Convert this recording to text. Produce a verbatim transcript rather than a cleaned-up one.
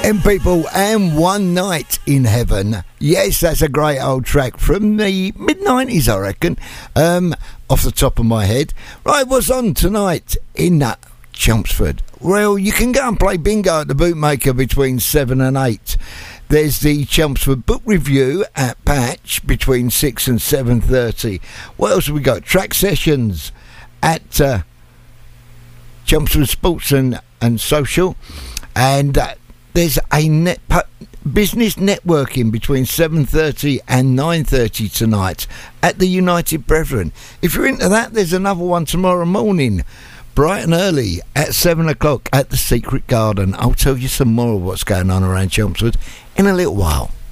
Them People and One Night in Heaven. Yes, that's a great old track from the mid nineties, I reckon, um, off the top of my head. Right, what's on tonight in uh, Chelmsford? Well, you can go and play bingo at the Bootmaker between seven and eight. There's the Chelmsford Book Review at Patch between six and seven thirty. What else have we got? Track sessions at uh, Chelmsford Sports and, and Social. And uh, there's a net business networking between seven thirty and nine thirty tonight at the United Brethren. If you're into that, there's another one tomorrow morning, bright and early, at seven o'clock at the Secret Garden. I'll tell you some more of what's going on around Chelmsford in a little while.